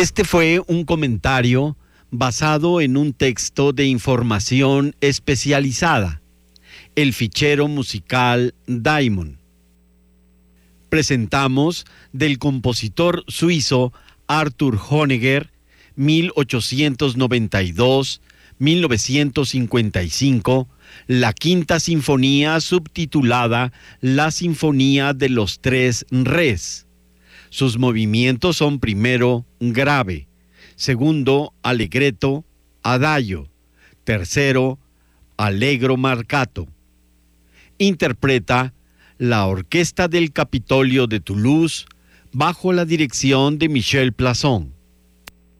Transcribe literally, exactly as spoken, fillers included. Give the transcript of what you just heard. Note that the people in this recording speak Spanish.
Este fue un comentario basado en un texto de información especializada, el fichero musical Diamond. Presentamos del compositor suizo Arthur Honegger, mil ochocientos noventa y dos a mil novecientos cincuenta y cinco, la quinta sinfonía subtitulada La Sinfonía de los Tres Res. Sus movimientos son primero grave, segundo allegretto, adagio, tercero allegro marcato. Interpreta la Orquesta del Capitolio de Toulouse bajo la dirección de Michel Plasson.